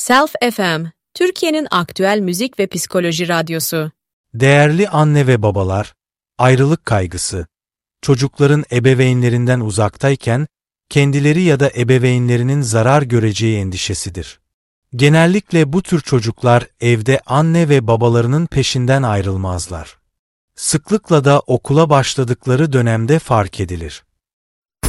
Self FM, Türkiye'nin aktüel müzik ve psikoloji radyosu. Değerli anne ve babalar, ayrılık kaygısı, çocukların ebeveynlerinden uzaktayken, kendileri ya da ebeveynlerinin zarar göreceği endişesidir. Genellikle bu tür çocuklar evde anne ve babalarının peşinden ayrılmazlar. Sıklıkla da okula başladıkları dönemde fark edilir.